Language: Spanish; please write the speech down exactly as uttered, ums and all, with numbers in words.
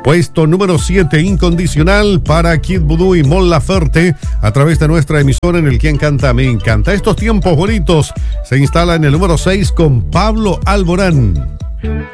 Puesto número siete, Incondicional, para Kid Voodoo y Mon Laferte, a través de nuestra emisora en el Quien Canta Me Encanta. Estos tiempos bonitos se instala en el número seis con Pablo Alborán.